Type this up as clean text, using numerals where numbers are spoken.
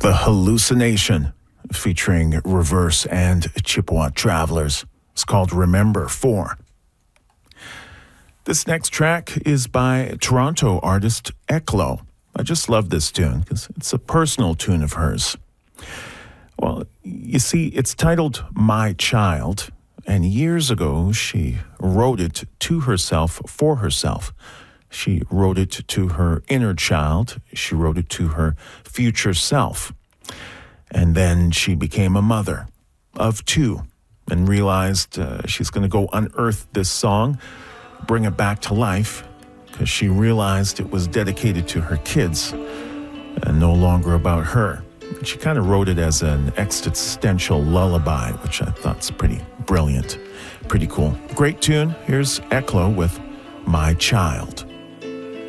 The Hallucination, featuring Reverse and Chippewa Travelers. It's called Remember 4. This next track is by Toronto artist Eklo. I just love this tune because it's a personal tune of hers. Well, you see, it's titled My Child, and years ago she wrote it to herself for herself. She wrote it to her inner child. She wrote it to her future self. And then she became a mother of 2 and realized she's going to go unearth this song, bring it back to life, because she realized it was dedicated to her kids and no longer about her. And she kind of wrote it as an existential lullaby, which I thought's pretty brilliant, pretty cool. Great tune. Here's Eklo with My Child.